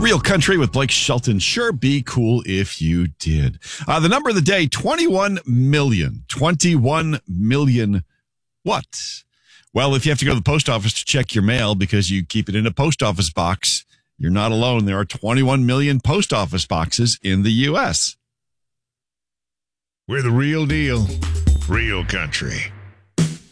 Real Country with Blake Shelton. Sure be cool if you did. The number of the day, 21 million. 21 million what? Well, if you have to go to the post office to check your mail because you keep it in a post office box, you're not alone. There are 21 million post office boxes in the U.S. We're the real deal. Real Country.